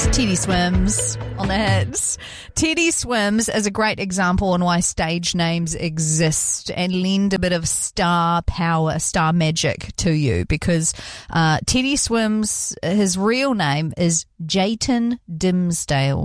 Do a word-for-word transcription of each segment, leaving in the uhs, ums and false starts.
It's Teddy Swims on the hits. Teddy Swims is a great example on why stage names exist and lend a bit of star power, star magic to you, because uh, Teddy Swims, his real name is Jayton Dimsdale.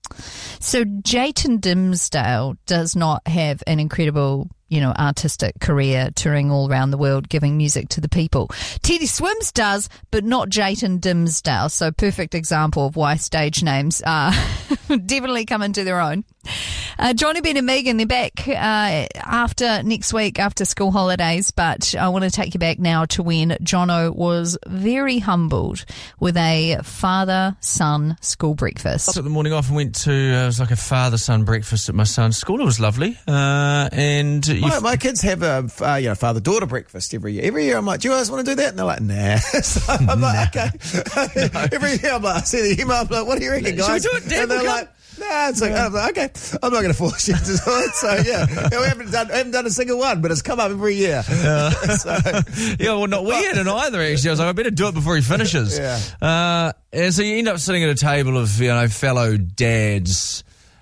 So Jayton Dimsdale does not have an incredible, you know, artistic career touring all around the world giving music to the people. Teddy Swims does, but not Jayton Dimsdale. So perfect example of why stage names are definitely come into their own. Uh, Johnny, Ben and Megan, they're back uh, after next week, after school holidays, but I want to take you back now to when Jono was very humbled with a father-son school breakfast. I took the morning off and went to, uh, it was like a father-son breakfast at my son's school. It was lovely. Uh, and my, f- my kids have a uh, you know, father-daughter breakfast every year. Every year I'm like, do you guys want to do that? And they're like, nah. So I'm like, okay. Every year I'm like, I see the email, I'm like, what do you reckon, guys? Should we do it, Dad? And they're We'll like, nah, it's like, I'm like, okay, I'm not going to force you to do it. So, yeah, yeah we haven't done, haven't done a single one, but it's come up every year. Uh, so, yeah, well, not we hadn't either, actually. I was like, I better do it before he finishes. Yeah. Uh, and so you end up sitting at a table of, you know, fellow dads,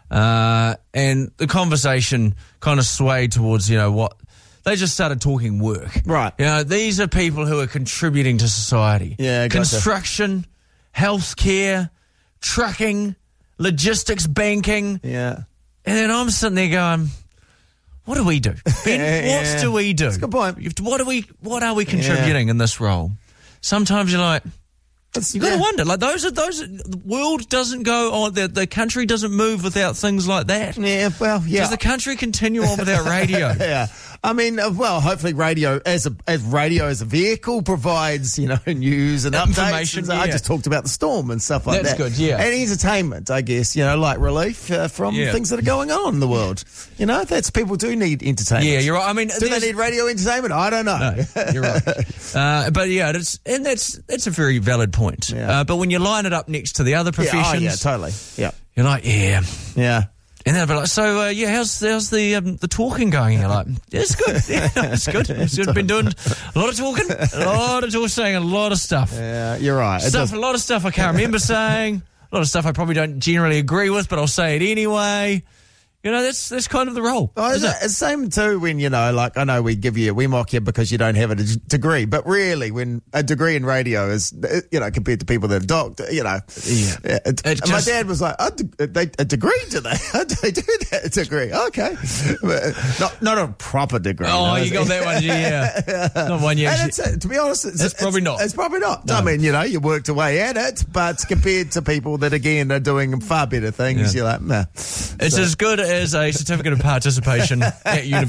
uh, and the conversation kind of swayed towards, you know, what, they just started talking work. Right. You know, these are people who are contributing to society. Yeah, gotcha. Construction, healthcare, trucking, logistics, banking. Yeah. And then I'm sitting there going, what do we do? Ben, yeah, what yeah. do we do? That's a good point. You have to- What are we, what are we contributing Yeah. in this role? Sometimes you're like, It's- you got to yeah. wonder, like those are, those, are, the world doesn't go on, the, the country doesn't move without things like that. Yeah, well, yeah. Does the country continue on without radio? Yeah. I mean, uh, well, hopefully radio as a as radio as a vehicle provides, you know, news and updates. Information, And so I yeah. just talked about the storm and stuff like That's that. good, yeah. And entertainment, I guess, you know, like relief uh, from Yeah. things that are going on in the world. You know, that's people do need entertainment. Yeah, you're right. I mean, Do they there's- need radio entertainment? I don't know. No, you're right. Uh, but yeah, it's, and that's that's a very valid point. Yeah. Uh, but when you line it up next to the other Yeah, professions, oh, yeah, totally. Yeah. you're like, yeah. Yeah. And then I'll be like, so uh, yeah, how's how's the um, the talking going? And you're like, yeah, it's good. Yeah, no, it's good. It's good. Been doing a lot of talking, a lot of talking, saying a lot of stuff. Yeah, you're right. It Stuff, does- a lot of stuff I can't remember saying. A lot of stuff I probably don't generally agree with, but I'll say it anyway. You know, that's that's kind of the role. Oh, isn't it's it? the same too when, you know, like I know we give you, we mock you because you don't have a d- degree, but really when a degree in radio is, you know, compared to people that are doctor, you know. Yeah. It, It and my just- dad was like, a, de- they, a degree, do they? How do they do that? A degree? Okay. But not not a proper degree. Oh, no, you is got it? that one, yeah. Not one yet. And it's, uh, to be honest, it's, It's probably not. It's probably not. No. I mean, you know, you worked away at it, but compared to people that, again, are doing far better things, Yeah. you're like, nah. It's as good as a certificate of participation at university.